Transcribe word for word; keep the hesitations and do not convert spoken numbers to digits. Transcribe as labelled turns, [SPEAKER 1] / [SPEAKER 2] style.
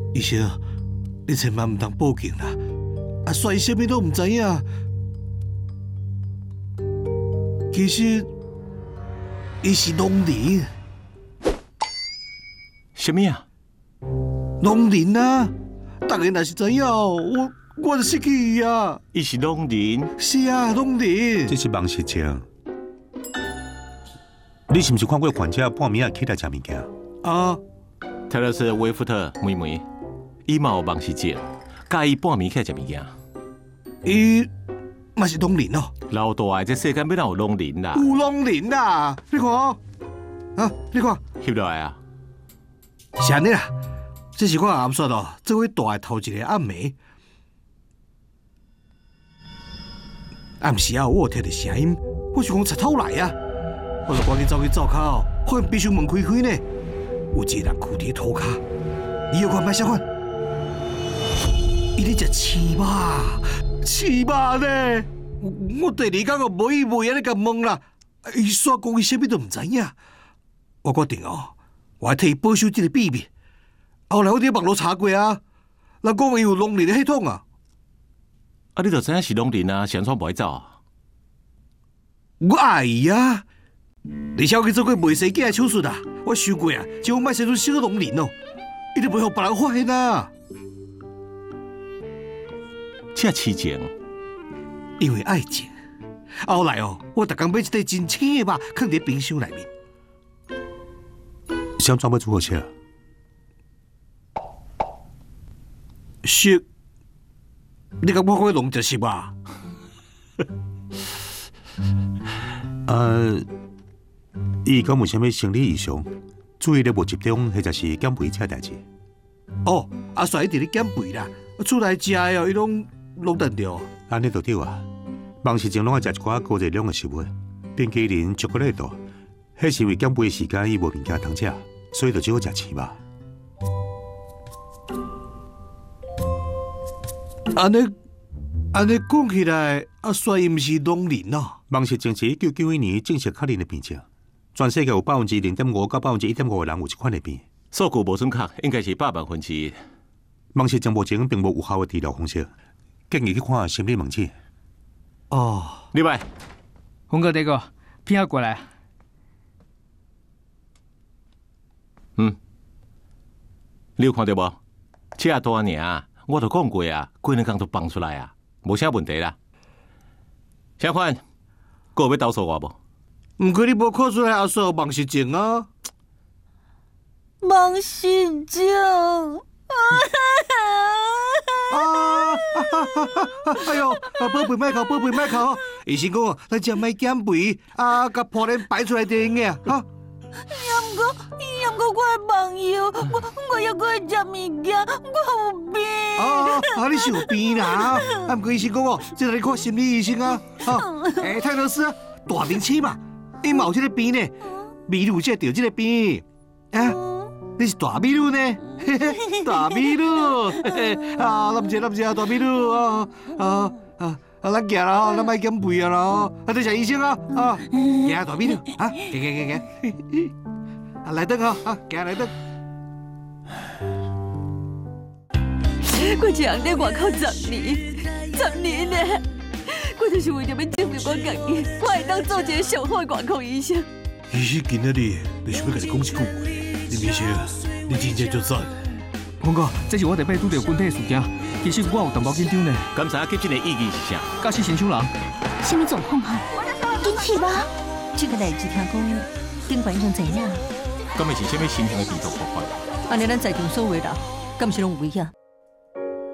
[SPEAKER 1] 医生，你千万唔通报警啦！阿帅什么都唔知影。其实，伊是农民。
[SPEAKER 2] 什么啊？
[SPEAKER 1] 农民啊！大家若是知影，我我就失去伊啊！
[SPEAKER 2] 伊是农民。
[SPEAKER 1] 是啊，农民。
[SPEAKER 3] 这是梦实症。你是不是看过患者半暝啊起来食物件？
[SPEAKER 1] 啊，
[SPEAKER 2] 特勒斯维夫特妹妹，伊嘛有梦实症，介意半暝起来食物件。
[SPEAKER 1] 伊嘛是农民哦。
[SPEAKER 2] 老大个这世间要哪有农民啦？
[SPEAKER 1] 有农民啦！你看哦，啊，你看，
[SPEAKER 2] 翕落来啊！
[SPEAKER 1] 是安尼啦，这是我暗算哦，做伙大个头一个暗暝。暗时啊，我有听到声音，我想讲贼偷来啊！我就赶紧走去灶口，发现必须门开开呢，有一个人跪伫土骹，你有看歹啥款？伊咧食青肉，青肉呢？我我第二天就无伊无安尼甲问啦，伊煞讲伊啥物都唔知影。我决定哦，我要替伊保守这个秘密。后来我伫网络查过啊，人讲伊有农林的系统啊。
[SPEAKER 2] 啊，你就知影是农林啊，是安怎不爱走啊？
[SPEAKER 1] 我爱伊啊！你晓去做过卖生假的手术啊？我想过啊，就莫生出小农林哦，伊就袂互别人发现啊。
[SPEAKER 2] 这痴情。
[SPEAKER 1] 因为爱情，后来哦，我逐工买一块真青的肉，放伫冰箱内面。
[SPEAKER 3] 想怎要做好吃？
[SPEAKER 1] 食，你敢我可以弄食食啊？
[SPEAKER 3] 呃，伊讲有啥物生理异常，注意力无集中，或者是减肥这代志。
[SPEAKER 1] 哦，阿帅一直咧减肥啦，厝内食的哦，伊拢拢等着。
[SPEAKER 3] 安尼就对啊。梦时前拢爱食一寡高热量的食物，冰淇淋、巧克力豆，迄是因为减肥的时间伊无物件通食，所以就只好食青肉。
[SPEAKER 1] 安尼安尼讲起来，阿帅伊毋是农民哦。
[SPEAKER 3] 梦时前是一九九一年正式确认的病症，全世界有百分之零点五到百分之一点五的人有这款的病。
[SPEAKER 2] 数据无准确，应该是百万分之一。
[SPEAKER 3] 梦时前目前并无有效的治疗方式，建议去看心理问诊。
[SPEAKER 1] 哦，
[SPEAKER 2] 李白，
[SPEAKER 4] 洪哥，这个片要过来。
[SPEAKER 2] 嗯，你有看到无？这大尔，我都讲过啊，几两工都放出来啊，无啥问题啦。小款，还有要投诉我无？
[SPEAKER 1] 毋过你无看出来阿叔有梦实症啊？
[SPEAKER 5] 梦实症。
[SPEAKER 1] 啊！哎呦，宝贝莫哭，宝贝莫哭。医生讲，咱只莫减肥，啊，甲破脸摆出来就用个啊。哈。
[SPEAKER 5] 也毋过，也毋过我会梦游，我我也会食物件，我有病。
[SPEAKER 1] 啊啊！你是有病啦？啊，毋过医生讲哦，这让你看心理医生啊。哈，诶，泰勒斯啊，大病鼠嘛，伊嘛有这个病呢，秘鲁才得这个病啊。你是大秘鲁呢？大秘鲁，啊，諗住諗住啊，大秘魯啊啊啊！啊，咱行啦，咱莫減肥啊啦，啊，你找醫生啊啊，行啊，大秘魯啊，行行行行，啊，來登啊，啊，行來登。
[SPEAKER 5] 我一人在外口十年，十年呢，我就是為着要證明我家己，我會當做一個上好的外科醫生。
[SPEAKER 1] 醫生今仔日就想要甲你講一句話。林明星，你真正足讚！
[SPEAKER 4] 洪哥，这是我第摆拄到军体的事件，其实我有淡薄紧张呢。
[SPEAKER 2] 敢知影急诊的意义是啥？
[SPEAKER 4] 假死新手人。
[SPEAKER 5] 什么状况啊？引起吗？这个代志听讲，顶管已经知影。
[SPEAKER 2] 敢会是啥物新型的病毒爆发？
[SPEAKER 5] 安尼咱在场所有人，敢是拢有危险？